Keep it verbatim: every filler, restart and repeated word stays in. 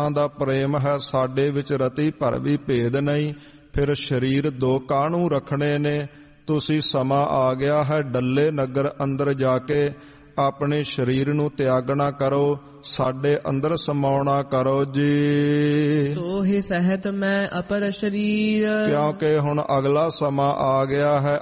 ਭਗਤਾਂ ਦਾ ਪ੍ਰੇਮ ਹੈ, ਸਾਡੇ ਵਿੱਚ ਰਤੀ ਭਰ ਵੀ ਭੇਦ ਨਹੀਂ। ਫਿਰ ਸਰੀਰ ਦੋ ਕਾਹਨੂੰ ਰੱਖਣੇ ਨੇ, ਤੁਸੀਂ ਸਮਾਂ ਆ ਗਿਆ ਹੈ ਡੱਲੇ ਨਗਰ ਅੰਦਰ ਜਾ ਕੇ ਆਪਣੇ ਸਰੀਰ ਨੂੰ ਤਿਆਗਣਾ ਕਰੋ, ਸਾਡੇ ਅੰਦਰ ਸਮਾਉਣਾ ਕਰੋ ਜੀ। ਤੋਹਿ ਸਹਿਤ ਮੈਂ ਅਪਰ ਸ਼ਰੀਰ, ਕਿਉਂਕਿ ਹੁਣ ਅਗਲਾ ਸਮਾਂ ਆ ਗਿਆ ਹੈ